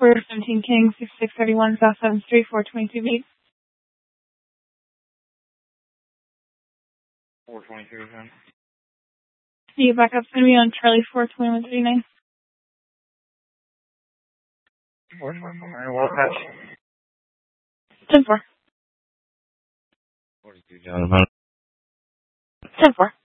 We're 17 King, 6631 South 7th Street, 422 B. 422, then. The backup's going to be on Charlie 42139. What patch? 10-4. 42 down about. 10-4.